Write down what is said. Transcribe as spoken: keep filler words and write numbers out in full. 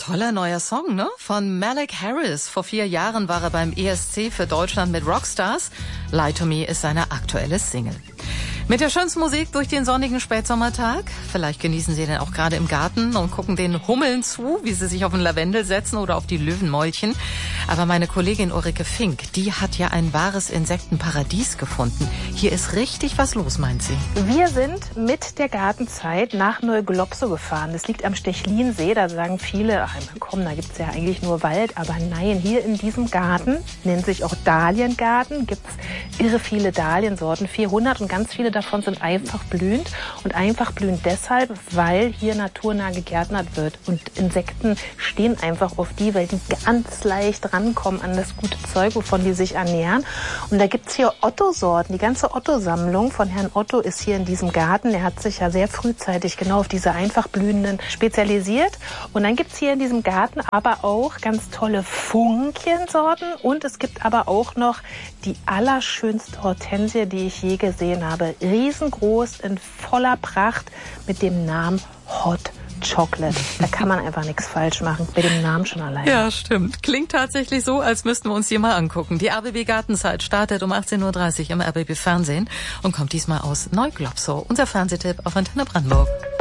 Toller neuer Song, ne? Von Malik Harris. Vor vier Jahren war er beim E S C für Deutschland mit Rockstars. Lie to Me ist seine aktuelle Single. Mit der schönsten Musik durch den sonnigen Spätsommertag. Vielleicht genießen Sie den auch gerade im Garten und gucken den Hummeln zu, wie sie sich auf den Lavendel setzen oder auf die Löwenmäulchen. Aber meine Kollegin Ulrike Fink, die hat ja ein wahres Insektenparadies gefunden. Hier ist richtig was los, meint sie. Wir sind mit der Gartenzeit nach Neuglobsow gefahren. Das liegt am Stechlinsee. Da sagen viele, ach komm, da gibt's ja eigentlich nur Wald. Aber nein, hier in diesem Garten, nennt sich auch Dahliengarten, gibt's irre viele Dahliensorten, vierhundert, und ganz viele davon sind einfach blühend. Und einfach blühend deshalb, weil hier naturnah gegärtnert wird. Und Insekten stehen einfach auf die, weil die ganz leicht rankommen an das gute Zeug, wovon die sich ernähren. Und da gibt's hier Otto-Sorten. Die ganze Otto-Sammlung von Herrn Otto ist hier in diesem Garten. Er hat sich ja sehr frühzeitig genau auf diese einfach blühenden spezialisiert. Und dann gibt's hier in diesem Garten aber auch ganz tolle Funkiensorten. Und es gibt aber auch noch die allerschönste Hortensie, die ich je gesehen habe. Riesengroß, in voller Pracht, mit dem Namen Hot Chocolate. Da kann man einfach nichts falsch machen, bei dem Namen schon allein. Ja, stimmt. Klingt tatsächlich so, als müssten wir uns die mal angucken. Die R B B Gartenzeit startet um achtzehn Uhr dreißig im R B B Fernsehen und kommt diesmal aus Neuglobsow. Unser Fernsehtipp auf Antenne Brandenburg.